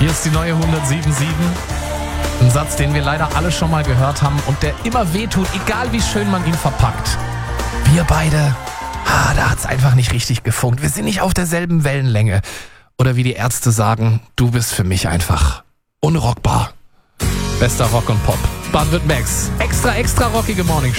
Hier ist die neue 107.7. Ein Satz, den wir leider alle schon mal gehört haben und der immer wehtut, egal wie schön man ihn verpackt. Wir beide, da hat's einfach nicht richtig gefunkt. Wir sind nicht auf derselben Wellenlänge. Oder wie die Ärzte sagen, du bist für mich einfach unrockbar. Bester Rock und Pop. Baden-Württembergs extra rockige Morning